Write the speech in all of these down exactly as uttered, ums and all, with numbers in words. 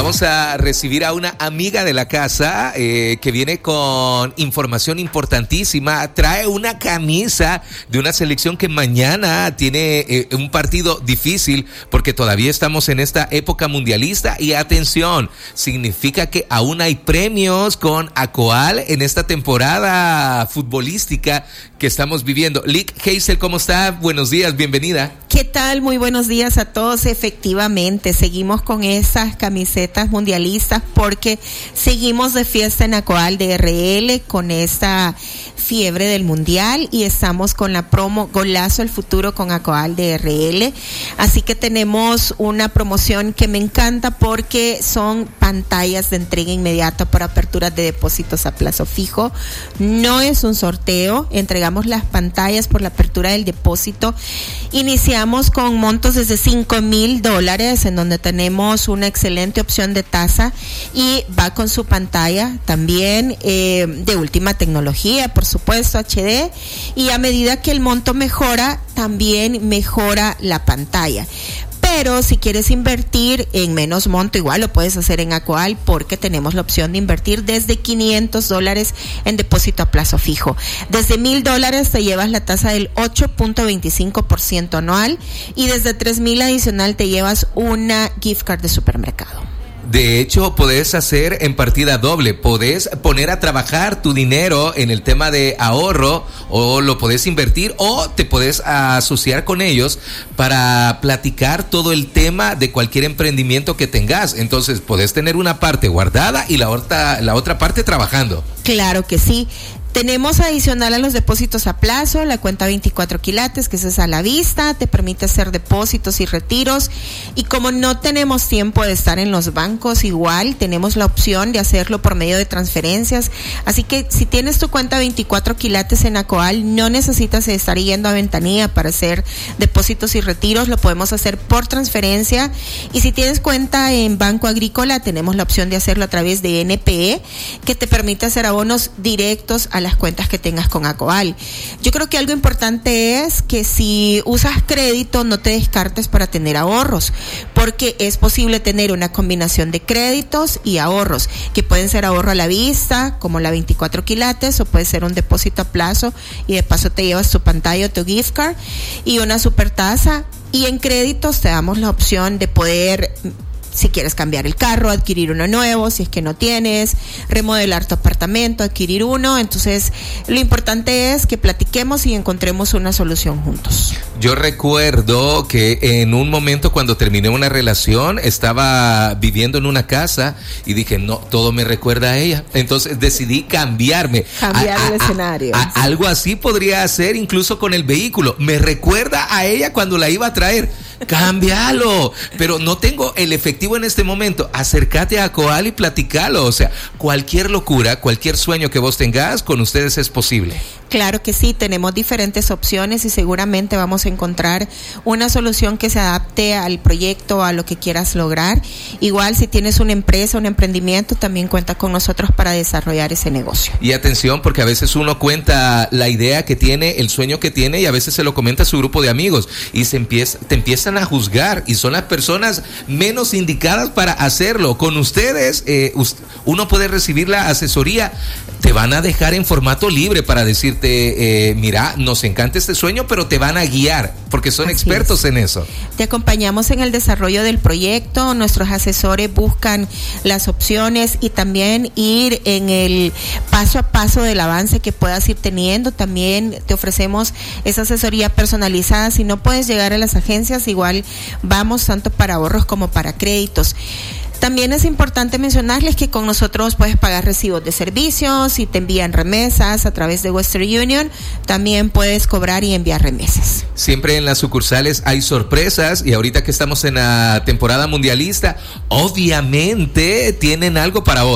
Vamos a recibir a una amiga de la casa eh, que viene con información importantísima. Trae una camisa de una selección que mañana tiene eh, un partido difícil porque todavía estamos en esta época mundialista. Y atención, significa que aún hay premios con Acoal en esta temporada futbolística que estamos viviendo. Lick Hazel, ¿cómo está? Buenos días, bienvenida. ¿Qué tal? Muy buenos días a todos. Efectivamente, seguimos con esas camisetas mundialistas porque seguimos de fiesta en Acoal D R L con esta fiebre del mundial y estamos con la promo Golazo el Futuro con Acoal D R L. Así que tenemos una promoción que me encanta porque son pantallas de entrega inmediata por aperturas de depósitos a plazo fijo. No es un sorteo, entregamos las pantallas por la apertura del depósito. Iniciamos con montos desde cinco mil dólares, en donde tenemos una excelente opción de tasa y va con su pantalla también eh, de última tecnología, por supuesto, H D, y a medida que el monto mejora, también mejora la pantalla. Pero si quieres invertir en menos monto, igual lo puedes hacer en Acoal porque tenemos la opción de invertir desde quinientos dólares en depósito a plazo fijo. Desde mil dólares te llevas la tasa del ocho punto veinticinco por ciento anual y desde tres mil adicional te llevas una gift card de supermercado. De hecho, podés hacer en partida doble, podés poner a trabajar tu dinero en el tema de ahorro o lo podés invertir o te podés asociar con ellos para platicar todo el tema de cualquier emprendimiento que tengas. Entonces, podés tener una parte guardada y la otra, la otra parte trabajando. Claro que sí. Tenemos adicional a los depósitos a plazo, la cuenta veinticuatro quilates, que es a la vista, te permite hacer depósitos y retiros. Y como no tenemos tiempo de estar en los bancos, igual tenemos la opción de hacerlo por medio de transferencias. Así que si tienes tu cuenta veinticuatro quilates en Acoal, no necesitas estar yendo a ventanilla para hacer depósitos y retiros, lo podemos hacer por transferencia. Y si tienes cuenta en Banco Agrícola, tenemos la opción de hacerlo a través de N P E, que te permite hacer abonos directos a las cuentas que tengas con Acoal. Yo creo que algo importante es que si usas crédito no te descartes para tener ahorros, porque es posible tener una combinación de créditos y ahorros, que pueden ser ahorro a la vista, como la veinticuatro quilates, o puede ser un depósito a plazo y de paso te llevas tu pantalla o tu gift card y una super tasa. Y en créditos te damos la opción de poder, si quieres cambiar el carro, adquirir uno nuevo, si es que no tienes, remodelar tu apartamento, adquirir uno. Entonces, lo importante es que platiquemos y encontremos una solución juntos. Yo recuerdo que en un momento cuando terminé una relación, estaba viviendo en una casa y dije, no, todo me recuerda a ella. Entonces decidí cambiarme. Cambiar a, el a, escenario. A, a, algo así podría hacer incluso con el vehículo. Me recuerda a ella cuando la iba a traer. Cámbialo. Pero no tengo el efectivo en este momento. Acércate a Acoal y platicalo. O sea, cualquier locura, cualquier sueño que vos tengas, con ustedes es posible. Claro que sí, tenemos diferentes opciones y seguramente vamos a encontrar una solución que se adapte al proyecto, a lo que quieras lograr. Igual si tienes una empresa, un emprendimiento, también cuenta con nosotros para desarrollar ese negocio. Y atención, porque a veces uno cuenta la idea que tiene, el sueño que tiene, y a veces se lo comenta a su grupo de amigos y se empieza, te empiezan a juzgar y son las personas menos indicadas para hacerlo. Con ustedes, eh, uno puede recibir la asesoría. Te van a dejar en formato libre para decirte, eh, mira, nos encanta este sueño, pero te van a guiar, porque son Así expertos es. en eso. Te acompañamos en el desarrollo del proyecto, nuestros asesores buscan las opciones y también ir en el paso a paso del avance que puedas ir teniendo. También te ofrecemos esa asesoría personalizada. Si no puedes llegar a las agencias, igual vamos tanto para ahorros como para créditos. También es importante mencionarles que con nosotros puedes pagar recibos de servicios, si te envían remesas a través de Western Union, también puedes cobrar y enviar remesas. Siempre en las sucursales hay sorpresas y ahorita que estamos en la temporada mundialista, obviamente tienen algo para vos.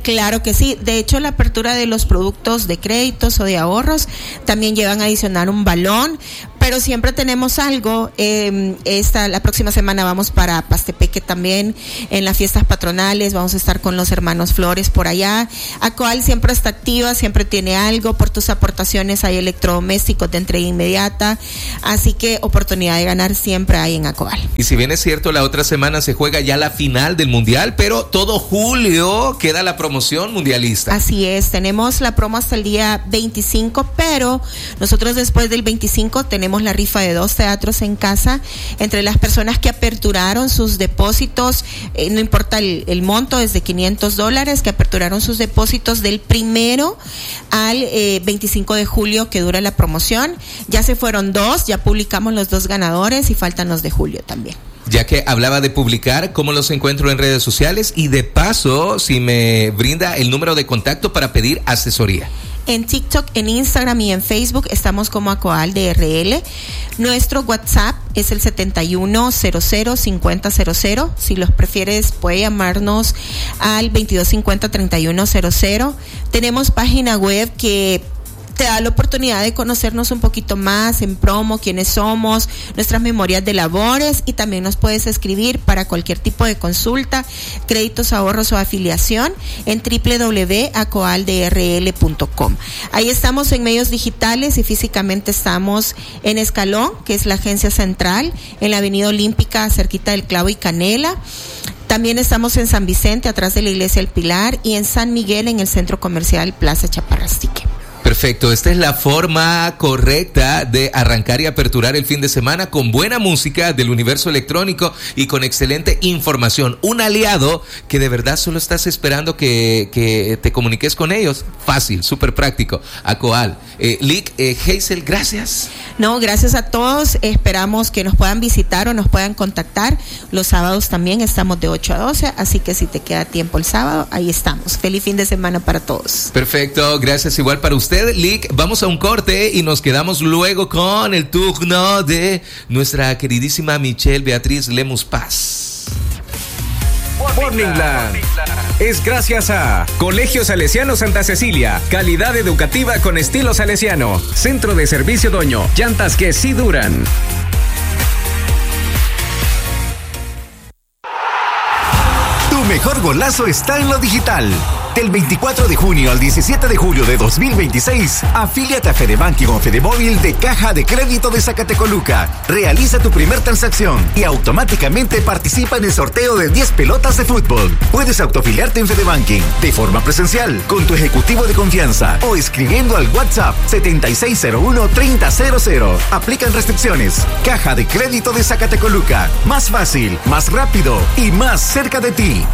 Claro que sí. De hecho, la apertura de los productos de créditos o de ahorros también llevan a adicionar un balón, pero siempre tenemos algo. Eh, esta, la próxima semana vamos para Pastepeque también, en las fiestas patronales, vamos a estar con los hermanos Flores por allá. Acoal siempre está activa, siempre tiene algo. Por tus aportaciones hay electrodomésticos de entrega inmediata, así que oportunidad de ganar siempre hay en Acoal. Y si bien es cierto, la otra semana se juega ya la final del Mundial, pero todo julio queda la promoción mundialista. Así es, tenemos la promo hasta el día veinticinco, pero nosotros después del veinticinco tenemos la rifa de dos teatros en casa entre las personas que aperturaron sus depósitos, eh, no importa el, el monto, desde quinientos dólares, que aperturaron sus depósitos del primero al eh, veinticinco de julio que dura la promoción. Ya se fueron dos, ya publicamos los dos ganadores y faltan los de julio también. Ya que hablaba de publicar, ¿cómo los encuentro en redes sociales? Y de paso, si me brinda el número de contacto para pedir asesoría. En TikTok, en Instagram y en Facebook estamos como Acoal D R L. Nuestro WhatsApp es el setenta y uno cero cero cincuenta cero cero. Si los prefieres, puede llamarnos al veintidós cincuenta treinta y uno cero cero. Tenemos página web que te da la oportunidad de conocernos un poquito más en promo, quiénes somos, nuestras memorias de labores, y también nos puedes escribir para cualquier tipo de consulta, créditos, ahorros o afiliación en doble u doble u doble u punto acoal d r l punto com. Ahí estamos en medios digitales y físicamente estamos en Escalón, que es la agencia central, en la Avenida Olímpica, cerquita del Clavo y Canela. También estamos en San Vicente, atrás de la Iglesia El Pilar, y en San Miguel, en el Centro Comercial Plaza Chaparrastique. Perfecto, esta es la forma correcta de arrancar y aperturar el fin de semana con buena música del universo electrónico y con excelente información. Un aliado que de verdad solo estás esperando que, que te comuniques con ellos. Fácil, súper práctico. Acoal. Eh, Lick, eh, Hazel, gracias. No, gracias a todos. Esperamos que nos puedan visitar o nos puedan contactar. Los sábados también estamos de ocho a doce, así que si te queda tiempo el sábado, ahí estamos. Feliz fin de semana para todos. Perfecto, gracias igual para usted. Lick, vamos a un corte y nos quedamos luego con el turno de nuestra queridísima Michelle Beatriz Lemus Paz. Morningland es gracias a Colegio Salesiano Santa Cecilia, calidad educativa con estilo salesiano, Centro de Servicio Doño, llantas que sí duran. Tu mejor golazo está en lo digital. Del veinticuatro de junio al diecisiete de julio de dos mil veintiséis, afíliate a Fedebanking o Fedemóvil de Caja de Crédito de Zacatecoluca. Realiza tu primer transacción y automáticamente participa en el sorteo de diez pelotas de fútbol. Puedes autoafiliarte en Fedebanking de forma presencial con tu ejecutivo de confianza o escribiendo al WhatsApp setenta y seis cero uno treinta cero cero. Aplican restricciones. Caja de Crédito de Zacatecoluca. Más fácil, más rápido y más cerca de ti.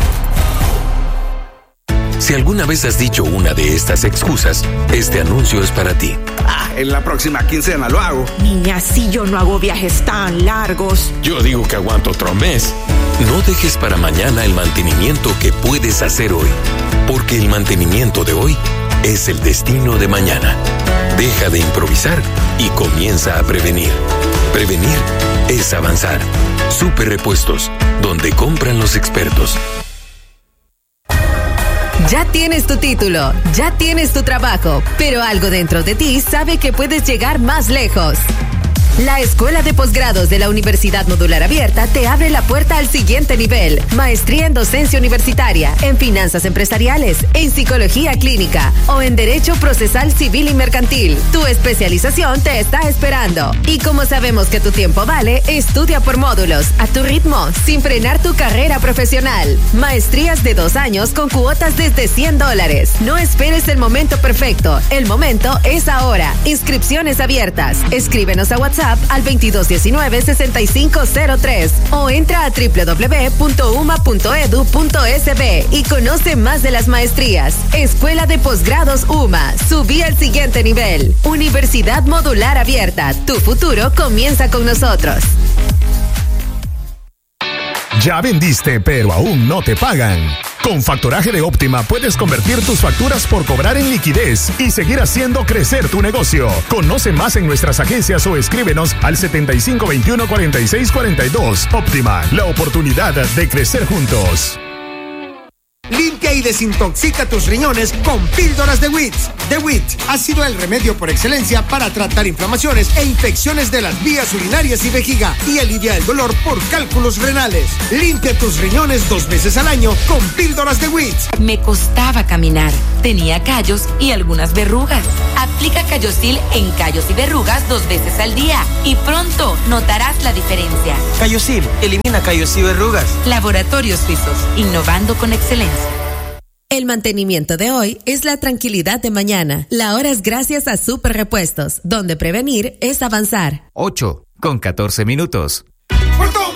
Si alguna vez has dicho una de estas excusas, este anuncio es para ti. Ah, en la próxima quincena lo hago. Niña, si yo no hago viajes tan largos. Yo digo que aguanto otro mes. No dejes para mañana el mantenimiento que puedes hacer hoy, porque el mantenimiento de hoy es el destino de mañana. Deja de improvisar y comienza a prevenir. Prevenir es avanzar. Super Repuestos, donde compran los expertos. Ya tienes tu título, ya tienes tu trabajo, pero algo dentro de ti sabe que puedes llegar más lejos. La Escuela de Posgrados de la Universidad Modular Abierta te abre la puerta al siguiente nivel. Maestría en Docencia Universitaria, en Finanzas Empresariales, en Psicología Clínica o en Derecho Procesal Civil y Mercantil. Tu especialización te está esperando. Y como sabemos que tu tiempo vale, estudia por módulos, a tu ritmo, sin frenar tu carrera profesional. Maestrías de dos años con cuotas desde cien dólares. No esperes el momento perfecto. El momento es ahora. Inscripciones abiertas. Escríbenos a WhatsApp al veintidós diecinueve sesenta y cinco cero tres o entra a doble u doble u doble u punto u m a punto e d u punto s b y conoce más de las maestrías. Escuela de Posgrados U M A. Subí al siguiente nivel. Universidad Modular Abierta. Tu futuro comienza con nosotros. Ya vendiste, pero aún no te pagan. Con Factoraje de Óptima puedes convertir tus facturas por cobrar en liquidez y seguir haciendo crecer tu negocio. Conoce más en nuestras agencias o escríbenos al setenta y cinco veintiuno cuarenta y seis cuarenta y dos. Óptima, la oportunidad de crecer juntos. Link, Limpia y desintoxica tus riñones con píldoras de W I T. The W I T ha sido el remedio por excelencia para tratar inflamaciones e infecciones de las vías urinarias y vejiga y alivia el dolor por cálculos renales. Limpia tus riñones dos veces al año con píldoras de W I T. Me costaba caminar, tenía callos y algunas verrugas. Aplica Callosil en callos y verrugas dos veces al día y pronto notarás la diferencia. Callosil, elimina callos y verrugas. Laboratorios Suizos, innovando con excelencia. El mantenimiento de hoy es la tranquilidad de mañana. La hora es gracias a Super Repuestos, donde prevenir es avanzar. ocho con catorce minutos.